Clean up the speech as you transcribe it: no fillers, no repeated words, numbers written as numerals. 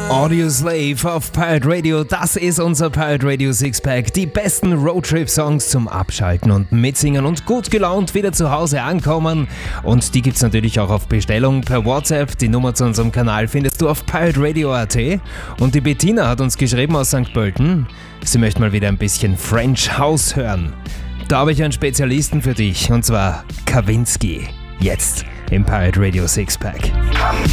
Audio Slave auf Pirate Radio, das ist unser Pirate Radio Sixpack. Die besten Roadtrip-Songs zum Abschalten und Mitsingen und gut gelaunt wieder zu Hause ankommen. Und die gibt's natürlich auch auf Bestellung per WhatsApp. Die Nummer zu unserem Kanal findest du auf pirateradio.at. Und die Bettina hat uns geschrieben aus St. Pölten, sie möchte mal wieder ein bisschen French House hören. Da habe ich einen Spezialisten für dich, und zwar Kavinsky. Jetzt im Pirate Radio Sixpack.